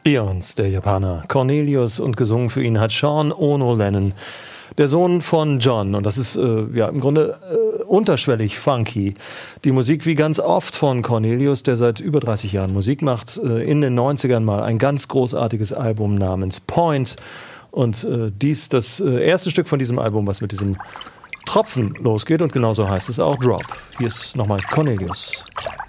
Eons, der Japaner Cornelius, und gesungen für ihn hat Sean Ono Lennon, der Sohn von John. Und das ist im Grunde unterschwellig funky. Die Musik wie ganz oft von Cornelius, der seit über 30 Jahren Musik macht. In den 90ern mal ein ganz großartiges Album namens Point. Und dies das erste Stück von diesem Album, was mit diesem Tropfen losgeht. Und genauso heißt es auch Drop. Hier ist nochmal Cornelius.